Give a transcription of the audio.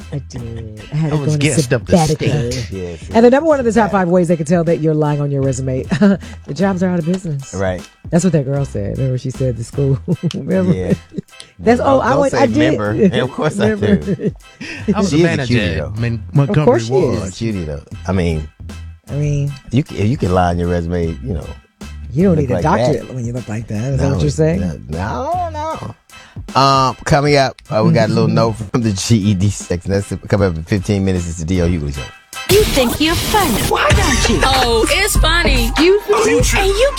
I did. I had I to was go on a gassed up the sabbatical. state. Yes. And the number one of the top 5 ways they can tell that you're lying on your resume, the jobs are out of business. Right. That's what that girl said. Remember she said to school. Remember? Yeah. That's Don't say I did. member. Yeah, of course I do. I was She a is a manager cutie, at though. Montgomery Of course she Ward. is. Cutie though. I mean, you can lie on your resume. You know. You don't Look need a like doctorate that. when you look like that. Is that what you're saying? No. Coming up, we got a little note from the GED section. That's coming up in 15 minutes. It's the D.L. Hughley Show. You think you're funny. Why don't you? Oh, it's funny. You and you